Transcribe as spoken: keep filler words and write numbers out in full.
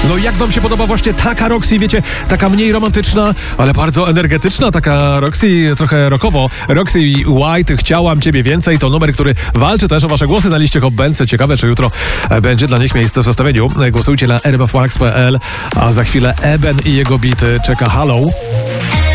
No jak wam się podoba właśnie taka Roxy, wiecie, taka mniej romantyczna, ale bardzo energetyczna, taka Roxy, trochę rockowo. Roxy White, Chciałam Ciebie Więcej, to numer, który walczy też o wasze głosy na liście Hot Bence. Ciekawe, czy jutro będzie dla nich miejsce w zestawieniu. Głosujcie na r m f max kropka p l, a za chwilę Eben i jego bity czeka Hello.